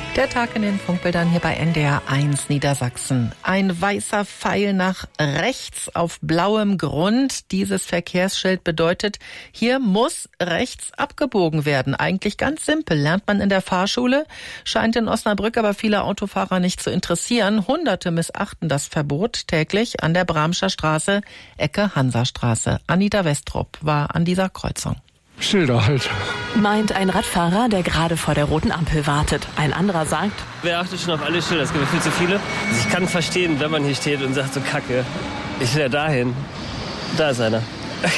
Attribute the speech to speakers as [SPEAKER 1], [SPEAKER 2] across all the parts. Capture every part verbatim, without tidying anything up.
[SPEAKER 1] Der Tag in den Funkbildern hier bei N D R eins Niedersachsen. Ein weißer Pfeil nach rechts auf blauem Grund. Dieses Verkehrsschild bedeutet, hier muss rechts abgebogen werden. Eigentlich ganz simpel, lernt man in der Fahrschule. Scheint in Osnabrück aber viele Autofahrer nicht zu interessieren. Hunderte missachten das Verbot täglich an der Bramscher Straße, Ecke Hansastraße. Anita Westrup war an dieser Kreuzung.
[SPEAKER 2] Schilder halt.
[SPEAKER 3] Meint ein Radfahrer, der gerade vor der roten Ampel wartet. Ein anderer sagt:
[SPEAKER 4] Wer achtet schon auf alle Schilder? Es gibt viel zu viele. Also ich kann verstehen, wenn man hier steht und sagt so Kacke. Ich will ja dahin. Da ist einer.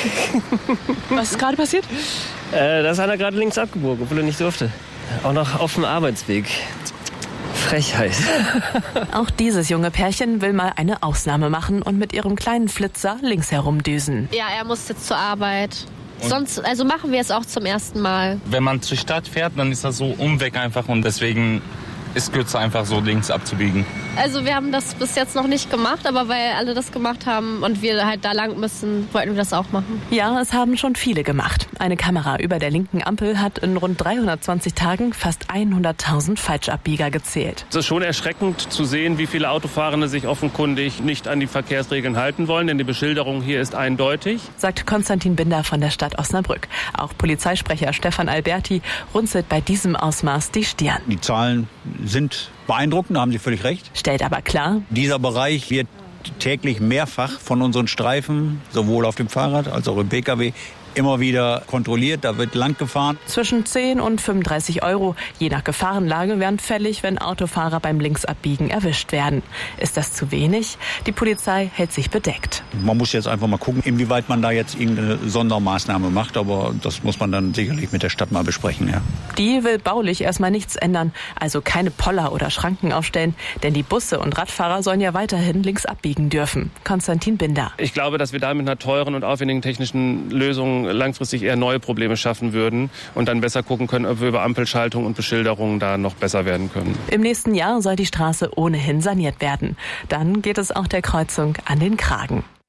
[SPEAKER 3] Was ist gerade passiert?
[SPEAKER 4] Äh, da ist einer gerade links abgebogen, obwohl er nicht durfte. Auch noch auf dem Arbeitsweg. Frechheit.
[SPEAKER 3] Auch dieses junge Pärchen will mal eine Ausnahme machen und mit ihrem kleinen Flitzer links herumdüsen.
[SPEAKER 5] Ja, er muss jetzt zur Arbeit. Sonst, also machen wir es auch zum ersten Mal.
[SPEAKER 6] Wenn man zur Stadt fährt, dann ist das so umweg einfach und deswegen ist kürzer einfach so links abzubiegen.
[SPEAKER 5] Also wir haben das bis jetzt noch nicht gemacht, aber weil alle das gemacht haben und wir halt da lang müssen, wollten wir das auch machen.
[SPEAKER 3] Ja, es haben schon viele gemacht. Eine Kamera über der linken Ampel hat in rund dreihundertzwanzig Tagen fast hunderttausend Falschabbieger gezählt.
[SPEAKER 7] Es ist schon erschreckend zu sehen, wie viele Autofahrende sich offenkundig nicht an die Verkehrsregeln halten wollen, denn die Beschilderung hier ist eindeutig.
[SPEAKER 3] Sagt Konstantin Binder von der Stadt Osnabrück. Auch Polizeisprecher Stefan Alberti runzelt bei diesem Ausmaß die Stirn.
[SPEAKER 8] Die Zahlen sind beeindruckend, da haben Sie völlig recht.
[SPEAKER 3] Stellt aber klar:
[SPEAKER 8] Dieser Bereich wird täglich mehrfach von unseren Streifen, sowohl auf dem Fahrrad als auch im Pkw, immer wieder kontrolliert, da wird lang gefahren.
[SPEAKER 3] Zwischen zehn und fünfunddreißig Euro, je nach Gefahrenlage, werden fällig, wenn Autofahrer beim Linksabbiegen erwischt werden. Ist das zu wenig? Die Polizei hält sich bedeckt.
[SPEAKER 8] Man muss jetzt einfach mal gucken, inwieweit man da jetzt irgendeine Sondermaßnahme macht, aber das muss man dann sicherlich mit der Stadt mal besprechen. Ja.
[SPEAKER 3] Die will baulich erstmal nichts ändern, also keine Poller oder Schranken aufstellen, denn die Busse und Radfahrer sollen ja weiterhin links abbiegen dürfen. Konstantin Binder.
[SPEAKER 7] Ich glaube, dass wir da mit einer teuren und aufwendigen technischen Lösung langfristig eher neue Probleme schaffen würden und dann besser gucken können, ob wir über Ampelschaltung und Beschilderung da noch besser werden können.
[SPEAKER 3] Im nächsten Jahr soll die Straße ohnehin saniert werden. Dann geht es auch der Kreuzung an den Kragen.